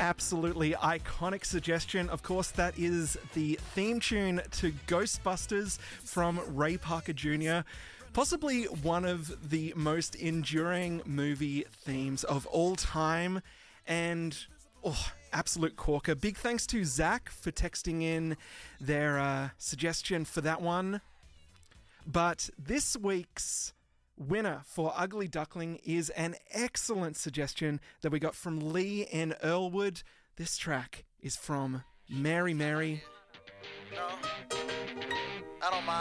Absolutely iconic suggestion. Of course, that is the theme tune to Ghostbusters from Ray Parker Jr., possibly one of the most enduring movie themes of all time. And, absolute corker. Big thanks to Zach for texting in their suggestion for that one. But this week's winner for Ugly Duckling is an excellent suggestion that we got from Lee in Earlwood. This track is from Mary Mary. No, I don't mind.